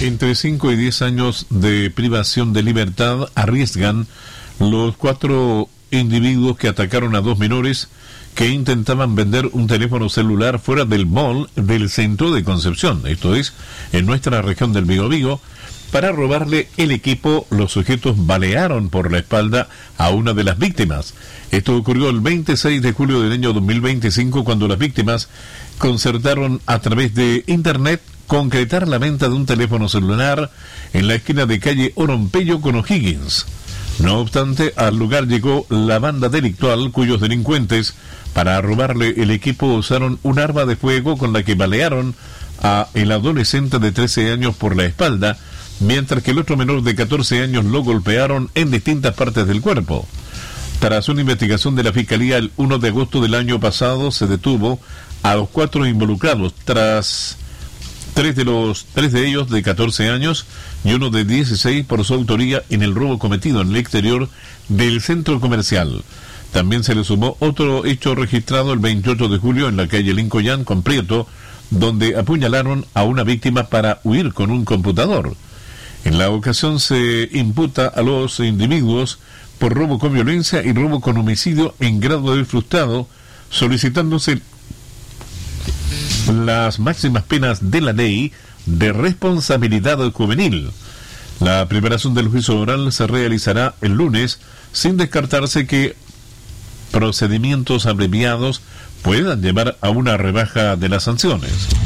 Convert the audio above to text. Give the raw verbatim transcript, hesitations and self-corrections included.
Entre cinco y diez años de privación de libertad arriesgan los cuatro individuos que atacaron a dos menores que intentaban vender un teléfono celular fuera del mall del centro de Concepción, esto es, en nuestra región del Biobío. Para robarle el equipo, los sujetos balearon por la espalda a una de las víctimas. Esto ocurrió el veintiséis de julio del año dos mil veinticinco, cuando las víctimas concertaron a través de internet concretar la venta de un teléfono celular en la esquina de calle Orompello con O'Higgins. No obstante, al lugar llegó la banda delictual, cuyos delincuentes, para robarle el equipo, usaron un arma de fuego con la que balearon a el adolescente de trece años por la espalda, mientras que el otro menor de catorce años lo golpearon en distintas partes del cuerpo. Tras una investigación de la Fiscalía, el primero de agosto del año pasado se detuvo a los cuatro involucrados, tras tres de los tres de ellos de catorce años y uno de dieciséis por su autoría en el robo cometido en el exterior del centro comercial. También se le sumó otro hecho registrado el veintiocho de julio en la calle Lincoln con Prieto, donde apuñalaron a una víctima para huir con un computador. En la ocasión se imputa a los individuos por robo con violencia y robo con homicidio en grado de frustrado, solicitándose las máximas penas de la ley de responsabilidad juvenil. La preparación del juicio oral se realizará el lunes, sin descartarse que procedimientos abreviados puedan llevar a una rebaja de las sanciones.